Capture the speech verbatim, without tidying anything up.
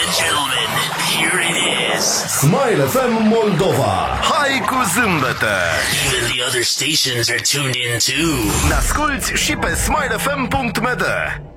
and gentlemen, here it is. Smile F M Moldova. Hai cu zâmbete! Even the other stations are tuned in too. Ne asculti și pe smile f m punct m d.